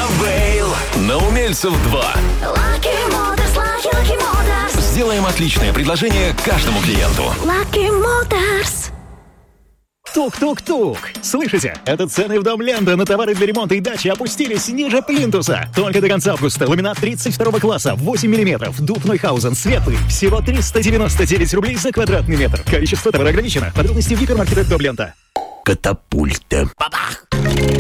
Авейл на Умельцев 2. Lucky Motors. Сделаем отличное предложение каждому клиенту. Lucky Motors. Тук-тук-тук! Слышите? Это цены в Дом Лента на товары для ремонта и дачи опустились ниже плинтуса. Только до конца августа. Ламинат 32 класса, 8 мм. Дуб Нойхаузен, светлый. Всего 399 рублей за квадратный метр. Количество товара ограничено. Подробности в гипермаркетах Дом Лента. Катапульта. Бабах!